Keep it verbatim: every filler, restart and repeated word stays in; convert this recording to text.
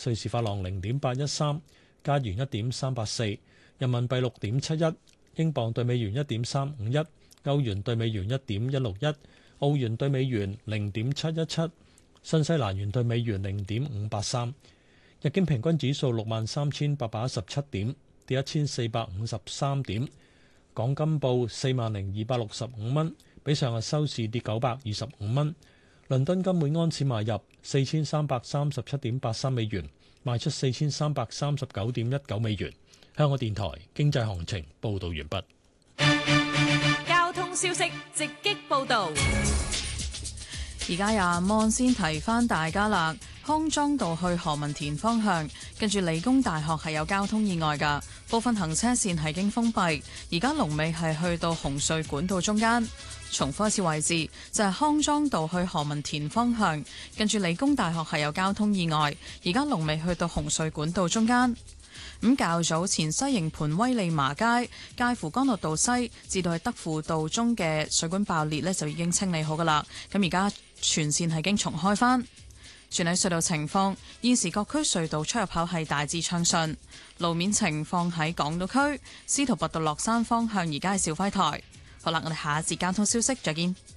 瑞士法郎零點八一三，加元一點三八四，人民幣六點七一，英鎊對美元一點三五一，歐元對美元一點一六一，澳元對美元零點七一七，新西蘭元對美元零點五八三。日經平均指數六萬三千八百一十七點，跌一千四百五十三點。港金報四萬零二百六十五蚊，比上日收市跌九百二十五蚊。倫敦金每安士買入四千三百三十七點八三美元，賣出四千三百三十九點一九美元。香港電台經濟行情報道完畢。 交通消息直擊報道。 而家阿芒先提翻大家啦，康莊道去何文田方向，跟住理工大學係有交通意外㗎，部分行車線係經封閉。而家龍尾係去到紅隧管道中間。重複一次位置就係、是、康莊道去何文田方向，跟住理工大學係有交通意外。而家龍尾去到紅隧管道中間。咁較早前西營盤威利麻街介乎干諾道西至到去德輔道中嘅水管爆裂呢，就已經清理好噶啦。咁而家全線係經重開返。轉喺隧道情況，現時各區隧道出入口係大致暢順。路面情況喺港島區司徒拔道落山方向，而家係肇輝台。好啦，我哋下一節交通消息再見。